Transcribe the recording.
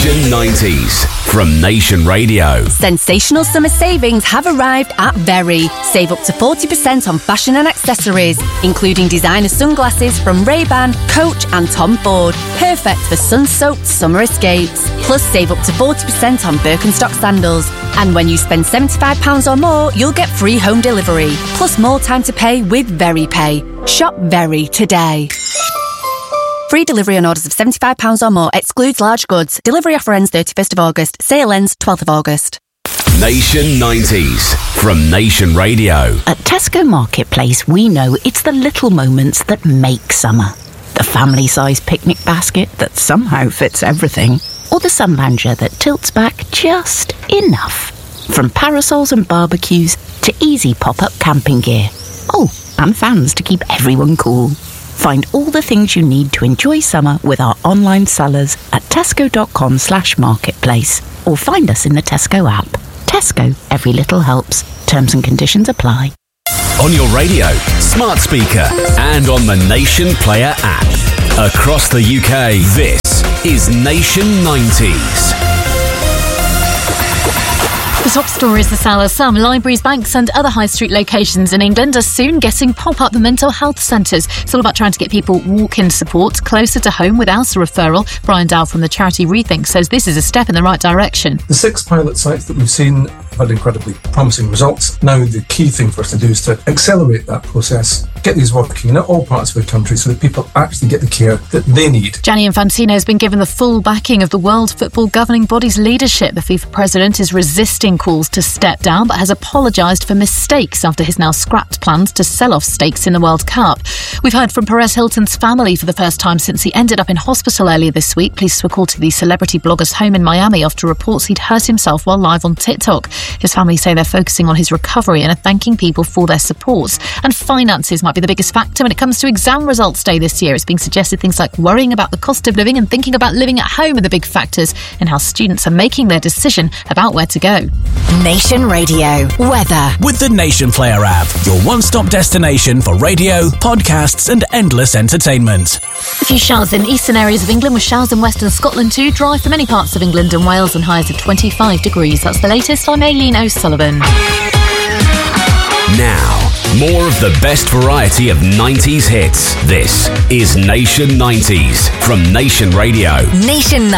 Nation 90s from Nation Radio. Sensational summer savings have arrived at Very. Save up to 40% on fashion and accessories, including designer sunglasses from Ray-Ban, Coach and Tom Ford. Perfect for sun-soaked summer escapes. Plus, save up to 40% on Birkenstock sandals. And when you spend £75 or more, you'll get free home delivery. Plus, more time to pay with Very Pay. Shop Very today. Free delivery on orders of £75 or more. Excludes large goods. Delivery offer ends 31st of August. Sale ends 12th of August. Nation 90s from Nation Radio. At Tesco Marketplace, we know it's the little moments that make summer. The family-sized picnic basket that somehow fits everything. Or the sunlounger that tilts back just enough. From parasols and barbecues to easy pop-up camping gear. Oh, and fans to keep everyone cool. Find all the things you need to enjoy summer with our online sellers at tesco.com/marketplace or find us in the Tesco app. Tesco, every little helps. Terms and conditions apply. On your radio, smart speaker, and on the Nation Player app. Across the UK, this is Nation 90s. The top stories this hour: some libraries, banks and other high street locations in England are soon getting pop-up mental health centres. It's all about trying to get people walk-in support closer to home without a referral. Brian Dow from the charity Rethink says this is a step in the right direction. The 6 pilot sites that we've seen have had incredibly promising results. Now the key thing for us to do is to accelerate that process, get these working in all parts of the country so that people actually get the care that they need. Gianni Infantino has been given the full backing of the World Football Governing Body's leadership. The FIFA president is resisting calls to step down but has apologised for mistakes after his now scrapped plans to sell off stakes in the World Cup. We've heard from Perez Hilton's family for the first time since he ended up in hospital earlier this week. Police were called to the celebrity blogger's home in Miami after reports he'd hurt himself while live on TikTok. His family say they're focusing on his recovery and are thanking people for their support. And finances might be the biggest factor when it comes to exam results day this year. It's being suggested things like worrying about the cost of living and thinking about living at home are the big factors in how students are making their decision about where to go. Nation Radio. Weather. With the Nation Player app, your one-stop destination for radio, podcasts and endless entertainment. A few showers in eastern areas of England with showers in western Scotland too. Dry for many parts of England and Wales and highs of 25 degrees. That's the latest. I'm Aileen O'Sullivan. Now, more of the best variety of 90s hits. This is Nation 90s from Nation Radio. Nation